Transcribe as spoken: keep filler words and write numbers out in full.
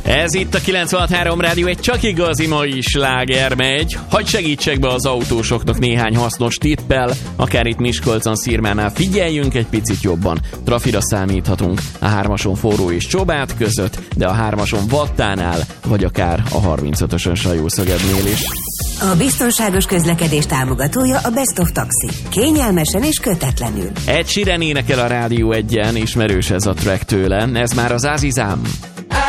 Ez itt a kilencvenhat három Rádió, egy csak igazi mai sláger megy. Hagy segítsek be az autósoknak néhány hasznos tippel, akár itt Miskolcon, Szirmánál figyeljünk egy picit jobban. Trafira számíthatunk a hármason Forró és Csobát között, de a hármason Vattánál, vagy akár a harmincötösön Sajószögednél is. A biztonságos közlekedés támogatója a Best of Taxi. Kényelmesen és kötetlenül. Ed Sheeran énekel a Rádió egyen, ismerős ez a track tőle, ez már az Azizam.